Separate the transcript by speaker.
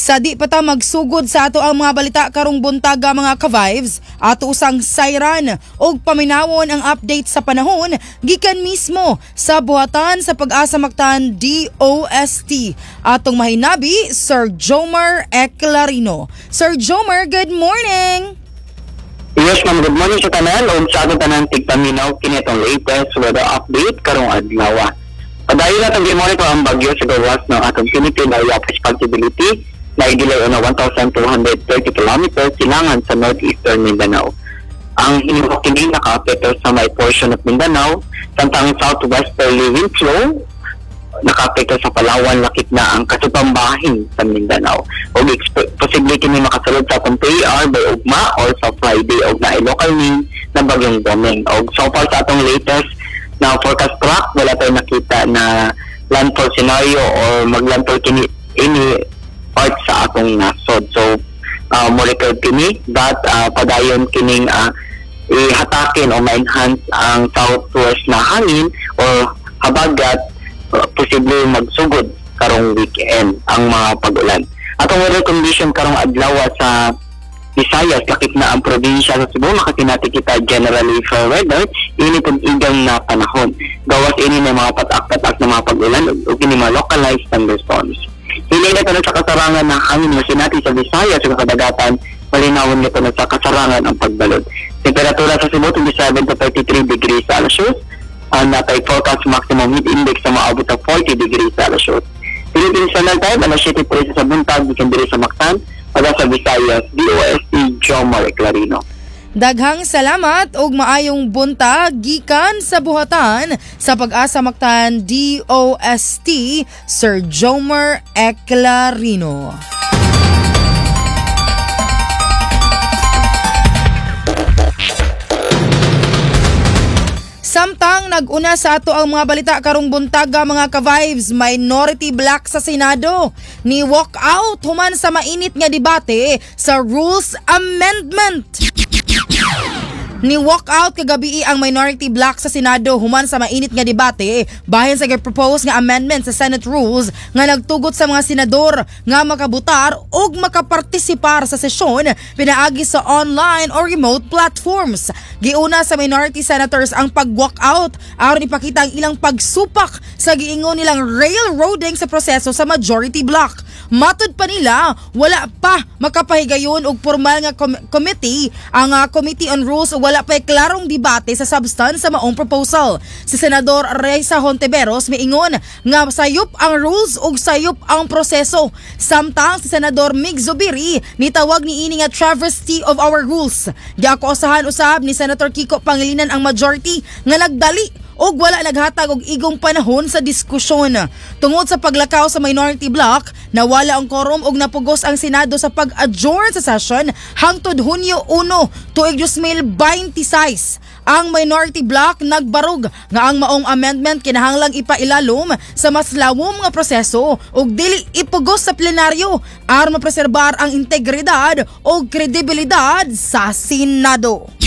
Speaker 1: Sa di pa ta magsugod sa ato ang mga balita karong buntaga mga ka-vibes, ato usang sayran og paminawon ang update sa panahon gikan mismo sa buhatan sa Pag-asa Mactan DOST. Atong mahinabi, Sir Jomar Eclarino. Sir Jomar, good morning!
Speaker 2: Yes, ma'am. Good morning sa tanan. O sa ating tanan, tigpaminaw kinitong latest weather update karong adlaw. Padayon natin i-monitor ang bagyo sa gawas ng atong Philippine Area of Responsibility na idilay na 1,230 kilometers silangan sa northeastern Mindanao. Ang hinimok kini naka-apekto sa may portion of Mindanao, samtang southwesterly wind flow naka-apekto sa Palawan, lakip na ang kasupambahin sa Mindanao. O posible kini makasulod sa atong PAR by ugma or sa Friday o na local name na bagyong Doming. O so far sa atong latest na forecast track, wala tayong nakita na landfall scenario or maglandfall kini ini part sa atong nasod. So, mo-record kini that padayon kining ihatakin o ma-enhance ang southwest na hangin o habagat posible magsugod karong weekend ang mga pag-ulan. Atong weather condition karong adlaw sa Visayas, lakip na ang probinsya sa Cebu, makasinati kita generally for weather, init ang igang na panahon. Gawas ini na mga patak-patak na mga pag-ulan o kini mga localized thunderstorms. Hilay na ito sa kasarangan ng hangin na sinati sa Visayas sa kadagatan, malinawon nito na sa kasarangan ang pagbalod. Temperatura sa Cebu, 27 to 33 degrees Celsius. Ang natay forecast maximum heat index na maabot sa 40 degrees Celsius. Philippine Standard Time, alas 7 presa sa buntag, gikan diri sa Mactan, para sa Visayas, DOST Jomar Eclarino.
Speaker 1: Daghang salamat ug maayong buntag gikan sa buhatan sa Pag-asa Mactan DOST, Sir Jomar Eclarino. Samtang nag-una sa ato ang mga balita karong buntaga mga ka-vibes, minority black sa Senado ni walk out human sa mainit nga debate sa Rules Amendment. Ni walk out kagabi ang minority black sa Senado human sa mainit nga debate bahin sa propose nga amendment sa Senate Rules nga nagtugot sa mga senador nga makabutar ug makapartisipar sa sesyon pinaagi sa online or remote platforms. Giuna sa minority senators ang pag-walk out aron ipakita ang ilang pagsupak sa giingon nilang railroading sa proseso sa majority block. Matud pa nila, wala pa makapahigayon og formal nga committee ang Committee on Rules o wala pa klarong debate sa substance sa maong proposal. Si Senador Reza Hontiveros miingon nga sayop ang rules ug sayop ang proseso. Samtang si Senador Mig Zubiri nitawag niini nga travesty of our rules. Giakusahan usab ni Senator Kiko Pangilinan ang majority nga nagdali og wala naghatag og igong panahon sa diskusyon. Tungod sa paglakaw sa minority block, nawala ang quorum og napugos ang Senado sa pag-adjourn sa session hangtod Hunyo 1 tuig 2026. Ang minority block nagbarog nga ang maong amendment kinahanglang ipailalom sa mas lawom nga proseso ug dili ipugos sa plenaryo aron mapreserbar ang integridad ug kredibilidad sa Senado.